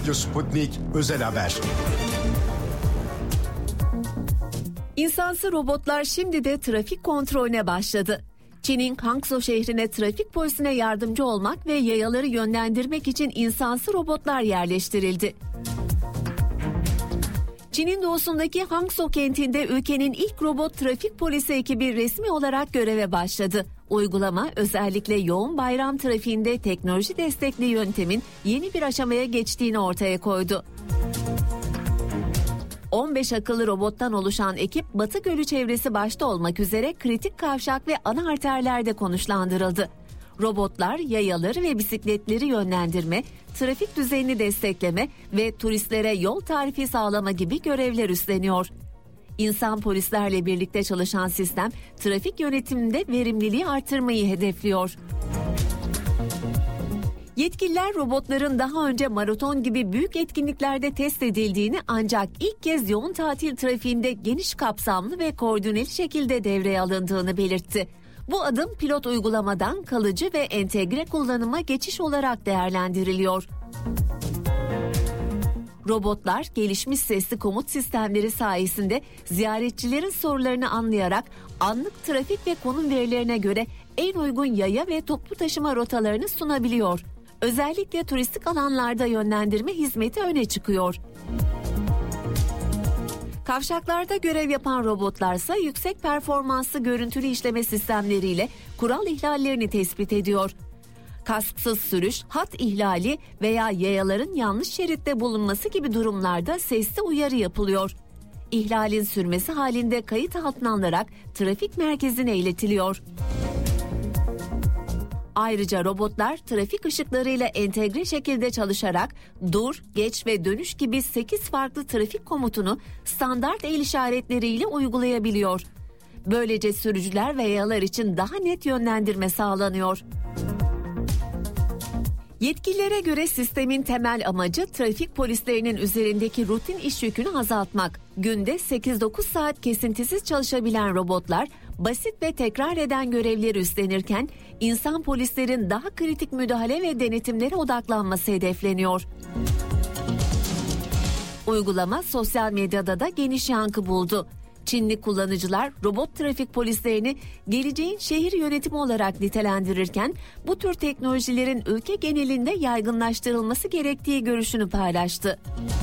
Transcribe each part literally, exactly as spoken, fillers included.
Radyo Sputnik Özel Haber. İnsansı robotlar şimdi de trafik kontrolüne başladı. Çin'in Hangzhou şehrine trafik polisine yardımcı olmak ve yayaları yönlendirmek için insansı robotlar yerleştirildi. Çin'in doğusundaki Hangzhou kentinde ülkenin ilk robot trafik polisi ekibi resmi olarak göreve başladı. Uygulama özellikle yoğun bayram trafiğinde teknoloji destekli yöntemin yeni bir aşamaya geçtiğini ortaya koydu. on beş akıllı robottan oluşan ekip Batı Gölü çevresi başta olmak üzere kritik kavşak ve ana arterlerde konuşlandırıldı. Robotlar yayaları ve bisikletleri yönlendirme, trafik düzenini destekleme ve turistlere yol tarifi sağlama gibi görevler üstleniyor. İnsan polislerle birlikte çalışan sistem trafik yönetiminde verimliliği artırmayı hedefliyor. Yetkililer robotların daha önce maraton gibi büyük etkinliklerde test edildiğini ancak ilk kez yoğun tatil trafiğinde geniş kapsamlı ve koordineli şekilde devreye alındığını belirtti. Bu adım pilot uygulamadan kalıcı ve entegre kullanıma geçiş olarak değerlendiriliyor. Robotlar gelişmiş sesli komut sistemleri sayesinde ziyaretçilerin sorularını anlayarak anlık trafik ve konum verilerine göre en uygun yaya ve toplu taşıma rotalarını sunabiliyor. Özellikle turistik alanlarda yönlendirme hizmeti öne çıkıyor. Kavşaklarda görev yapan robotlarsa yüksek performanslı görüntülü işleme sistemleriyle kural ihlallerini tespit ediyor. Kasksız sürüş, hat ihlali veya yayaların yanlış şeritte bulunması gibi durumlarda sesli uyarı yapılıyor. İhlalin sürmesi halinde kayıt altına alınarak trafik merkezine iletiliyor. Ayrıca robotlar trafik ışıklarıyla entegre şekilde çalışarak dur, geç ve dönüş gibi sekiz farklı trafik komutunu standart el işaretleriyle uygulayabiliyor. Böylece sürücüler ve yayalar için daha net yönlendirme sağlanıyor. Yetkililere göre sistemin temel amacı trafik polislerinin üzerindeki rutin iş yükünü azaltmak. Günde sekiz dokuz saat kesintisiz çalışabilen robotlar basit ve tekrar eden görevleri üstlenirken insan polislerin daha kritik müdahale ve denetimlere odaklanması hedefleniyor. Uygulama sosyal medyada da geniş yankı buldu. Çinli kullanıcılar robot trafik polislerini geleceğin şehir yönetimi olarak nitelendirirken bu tür teknolojilerin ülke genelinde yaygınlaştırılması gerektiği görüşünü paylaştı.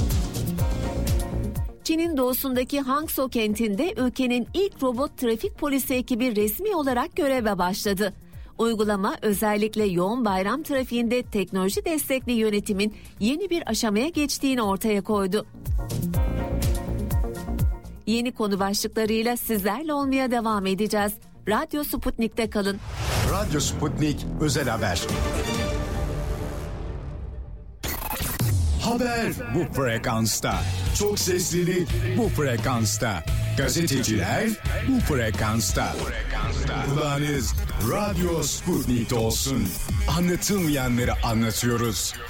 Çin'in doğusundaki Hangzhou kentinde ülkenin ilk robot trafik polisi ekibi resmi olarak göreve başladı. Uygulama özellikle yoğun bayram trafiğinde teknoloji destekli yönetimin yeni bir aşamaya geçtiğini ortaya koydu. Yeni konu başlıklarıyla sizlerle olmaya devam edeceğiz. Radyo Sputnik'te kalın. Radyo Sputnik Özel Haber. Haber bu frekansta. Çok seslili bu frekansta. Gazeteciler bu frekansta. Kulağınız Radyo Sputnik'te olsun. Anlatılmayanları anlatıyoruz.